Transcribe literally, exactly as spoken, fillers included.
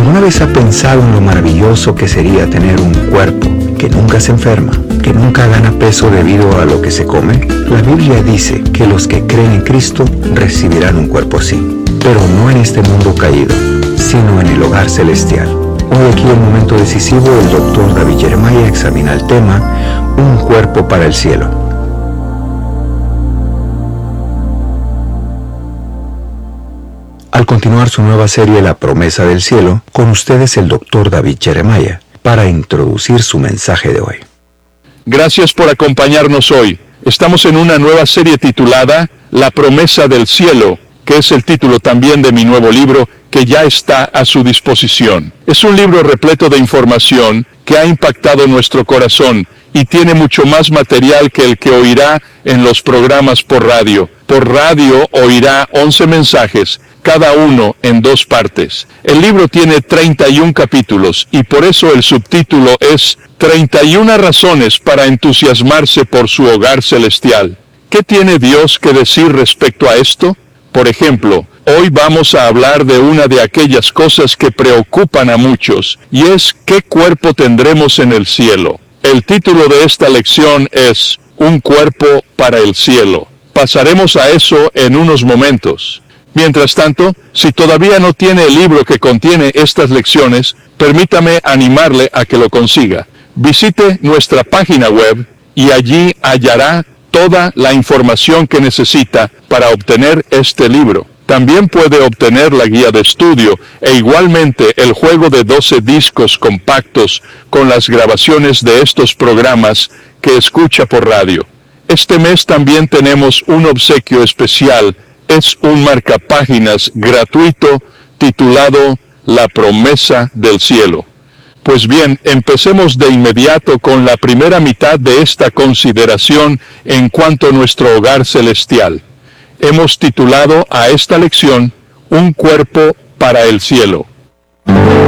¿Alguna vez ha pensado en lo maravilloso que sería tener un cuerpo que nunca se enferma, que nunca gana peso debido a lo que se come? La Biblia dice que los que creen en Cristo recibirán un cuerpo así, pero no en este mundo caído, sino en el hogar celestial. Hoy aquí, en el momento decisivo, el doctor David Jeremiah examina el tema Un cuerpo para el cielo. Al continuar su nueva serie La promesa del cielo, con ustedes el doctor David Jeremiah, para introducir su mensaje de hoy. Gracias por acompañarnos hoy. Estamos en una nueva serie titulada La promesa del cielo, que es el título también de mi nuevo libro, que ya está a su disposición. Es un libro repleto de información que ha impactado nuestro corazón y tiene mucho más material que el que oirá en los programas por radio. Por radio oirá once mensajes, cada uno en dos partes. El libro tiene treinta y un capítulos y por eso el subtítulo es treinta y una razones para entusiasmarse por su hogar celestial. ¿Qué tiene Dios que decir respecto a esto? Por ejemplo, hoy vamos a hablar de una de aquellas cosas que preocupan a muchos, y es ¿qué cuerpo tendremos en el cielo? El título de esta lección es Un cuerpo para el cielo. Pasaremos a eso en unos momentos. Mientras tanto, si todavía no tiene el libro que contiene estas lecciones, permítame animarle a que lo consiga. Visite nuestra página web y allí hallará toda la información que necesita para obtener este libro. También puede obtener la guía de estudio e igualmente el juego de doce discos compactos con las grabaciones de estos programas que escucha por radio. Este mes también tenemos un obsequio especial. Es un marcapáginas gratuito titulado La promesa del cielo. Pues bien, empecemos de inmediato con la primera mitad de esta consideración en cuanto a nuestro hogar celestial. Hemos titulado a esta lección Un cuerpo para el cielo.